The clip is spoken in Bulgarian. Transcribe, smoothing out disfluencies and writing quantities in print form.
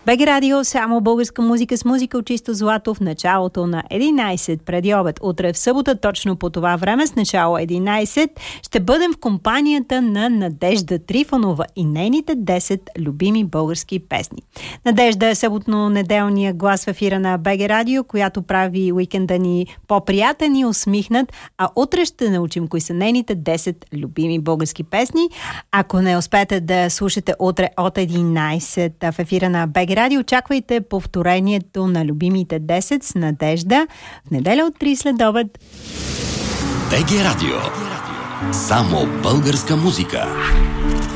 БГ Радио, само българска музика с музика от чисто злато в началото на 11 преди обед. Утре в събота, точно по това време, с начало 11, ще бъдем в компанията на Надежда Трифонова и нейните 10 любими български песни. Надежда е съботно-неделния глас в ефира на БГ Радио, която прави уикенда ни по-приятен и усмихнат, а утре ще научим кои са нейните 10 любими български песни. Ако не успеете да слушате утре от 11 в ефира на БГ Радио, очаквайте повторението на любимите 10 с Надежда в неделя от 3 след обед. БГ Радио. Само българска музика.